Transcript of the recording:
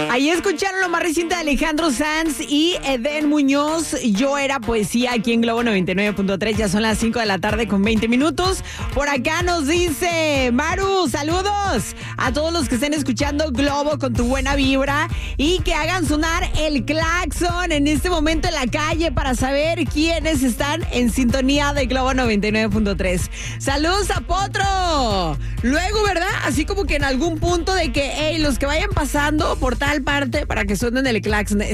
Ahí escucharon lo más reciente de Alejandro Sanz y Eden Muñoz. Yo era poesía aquí en Globo 99.3. Ya son las 5 de la tarde con 20 minutos. Por acá nos dice Maru, saludos a todos los que estén escuchando Globo con tu buena vibra y que hagan sonar el claxon en este momento en la calle para saber quiénes están en sintonía de Globo 99.3. Saludos a Potro. Luego, ¿verdad? Así como que en algún punto de que, hey, los que vayan pasando por tal parte para que suenen el claxon.